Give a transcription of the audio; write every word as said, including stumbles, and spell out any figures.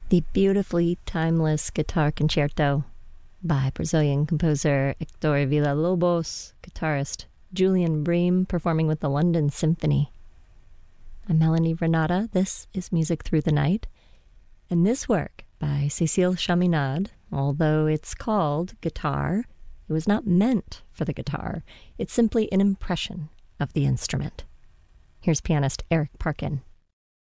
The beautifully timeless guitar concerto by Brazilian composer Hector Villa-Lobos, guitarist Julian Bream performing with the London Symphony. I'm Melanie Renata. This is Music Through the Night. And this work by Cécile Chaminade, although it's called Guitar, it was not meant for the guitar. It's simply an impression of the instrument. Here's pianist Eric Parkin.